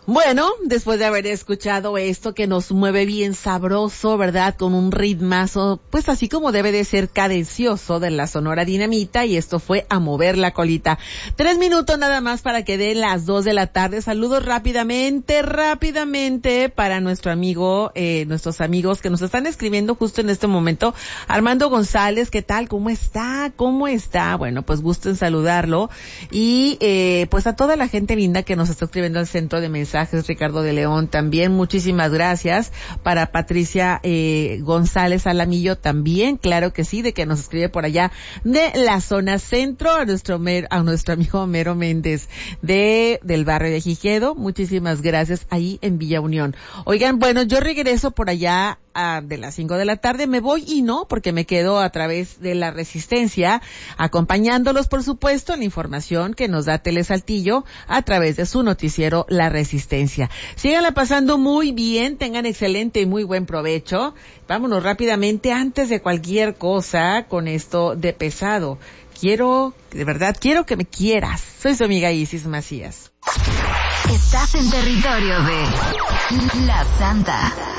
Bueno, después de haber escuchado esto que nos mueve bien sabroso, ¿verdad? Con un ritmazo, pues así como debe de ser cadencioso de la Sonora Dinamita, y esto fue A Mover la Colita. 3 minutos nada más para que den las 2 de la tarde. Saludos rápidamente para nuestros amigos que nos están escribiendo justo en este momento. Armando González, ¿qué tal? ¿Cómo está? Bueno, pues gusto en saludarlo. Y pues a toda la gente linda que nos está escribiendo al centro de mensajes, Ricardo de León también, muchísimas gracias. Para Patricia González Alamillo también, claro que sí, de que nos escribe por allá de la zona centro, a nuestro amigo Homero Méndez del barrio de Jiquedo, muchísimas gracias, ahí en Villa Unión. Oigan, bueno, yo regreso por allá de las 5 de la tarde, me voy y no, porque me quedo a través de la Resistencia, acompañándolos, por supuesto, en la información que nos da Telesaltillo a través de su noticiero La Resistencia. Síganla pasando muy bien, tengan excelente y muy buen provecho. Vámonos rápidamente, antes de cualquier cosa, con esto de pesado. De verdad, quiero que me quieras. Soy su amiga Isis Macías. Estás en territorio de La Santa.